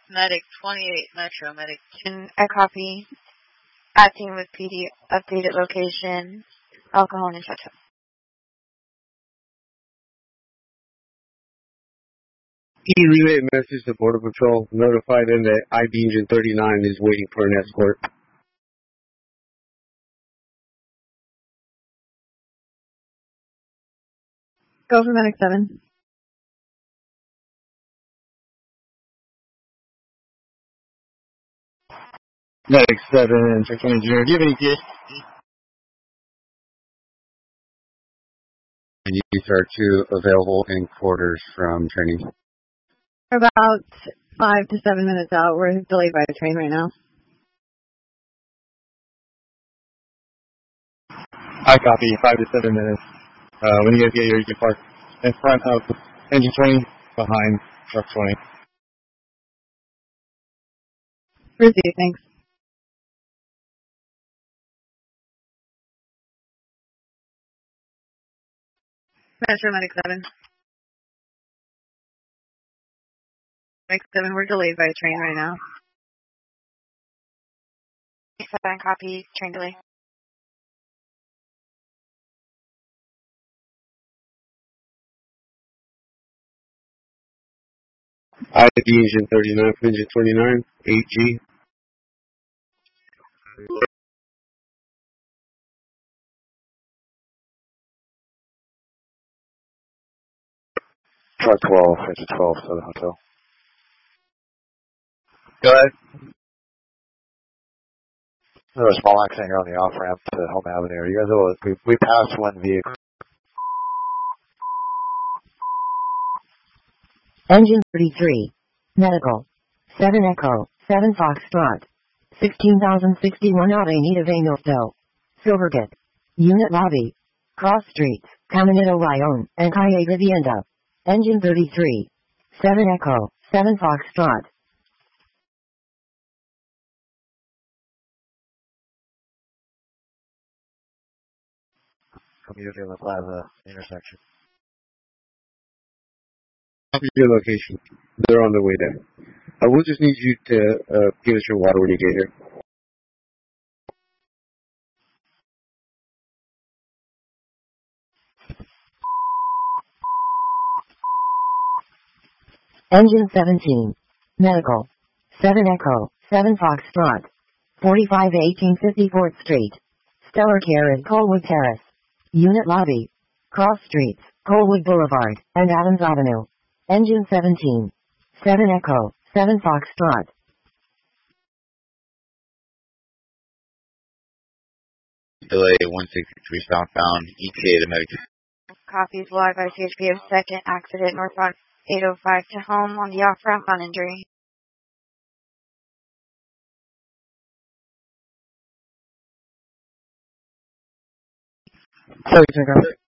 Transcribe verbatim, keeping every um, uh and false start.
Medic twenty-eight, Metro, Medic. And I copy. Acting with P D, updated location, alcohol and Chateau. He relayed a message to Border Patrol, notified them that I D Engine thirty-nine is waiting for an escort. Go for Medic seven. Medic seven, Section Engineer, do you have any gear? And these are two available in quarters from training. We're about five to seven minutes out. We're delayed by the train right now. I copy, five to seven minutes. Uh, when you guys get here, you can park in front of engine twenty, behind truck twenty. Received, thanks. Metro, Medic seven. Medic seven, we're delayed by a train right now. seven, copy, train delay. I D Engine thirty-nine, Engine twenty-nine, eight G. Truck twelve, Engine twelve, Southern Hotel. Go ahead. There's a small accident here on the off-ramp to Home Avenue. You guys will, we, we passed one vehicle. Engine thirty-three. Medical. seven Echo, seven Foxtrot. sixteen thousand sixty-one Avenida Vainosto. Silvergate. Unit Lobby. Cross Streets, Caminito Lyon, and Calle Vivienda. Engine thirty-three. seven Echo, seven Foxtrot. Community in the Plaza intersection. Copy your location. They're on their way there. I will just need you to uh, give us your water when you get here. Engine seventeen. Medical. seven Echo, seven Foxtrot. forty-five eighteen fifty-fourth Street. Stellar Care at Colwood Terrace. Unit Lobby. Cross Streets, Colwood Boulevard, and Adams Avenue. Engine seventeen. seven Echo, seven Foxtrot. Delay one sixty-three southbound, E T A to Medic. Copies live by C H P of second accident northbound eight oh five to home on the off-ramp on injury. Sorry,